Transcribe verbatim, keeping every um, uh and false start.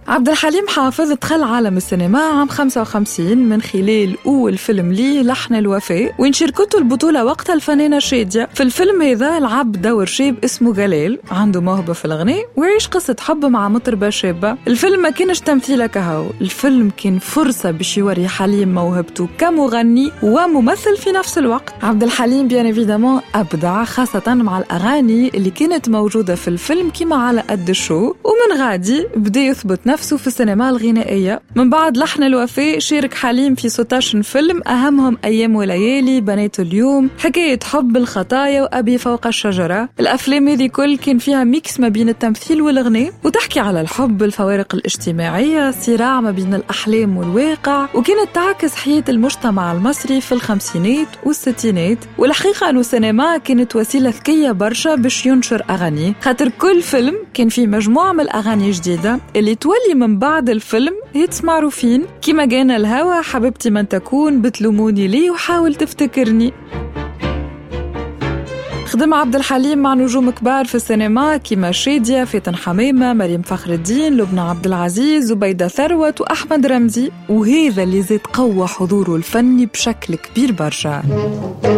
عبد الحليم حافظ دخل عالم السينما عام خمسة وخمسين من خلال أول فيلم ليه لحن الوفاء، وين شاركته البطولة وقتها الفنانة شادية. في الفيلم هذا لعب دور شاب اسمه جلال عنده موهبة في الغناء ويعيش قصة حب مع مطربة شابة. الفيلم ما كانش تمثيله كهو، الفيلم كان فرصة باش يوري حليم موهبته كمغني وممثل في نفس الوقت. عبد الحليم بيان ايفيدامون أبدع خاصة مع الأغاني اللي كانت موجودة في الفيلم كما على قد الشو، ومن غادي بدأ يثبت نفسه في السينما الغنائية. من بعد لحن الوفاء شارك حليم في ستة عشر فيلم، أهمهم أيام وليالي، بنات اليوم، حكاية حب، الخطايا، وأبي فوق الشجرة. الأفلام هذه كل كان فيها ميكس ما بين التمثيل والغناء، وتحكي على الحب، الفوارق الاجتماعية، الصراع ما بين الأحلام والواقع، وكانت تعكس حياة المجتمع المصري في الخمسينات والستينات. والحقيقة أنه السينما كانت وسيلة ذكية برشا باش ينشر أغاني، خاطر كل فيلم كان فيه مجموعة من الأغاني جديدة اللي تولي من بعد الفيلم هيتس معروفين، كيما جانا الهوى، حبيبتي من تكون، بتلوموني ليه، وحاول تفتكرني. خدم عبد الحليم مع نجوم كبار في السينما كيما شادية، فاتن حمامة، مريم فخر الدين، لبنى عبد العزيز، زبيدة ثروت، وأحمد رمزي، وهذا اللي زاد قوى حضوره الفني بشكل كبير برشا.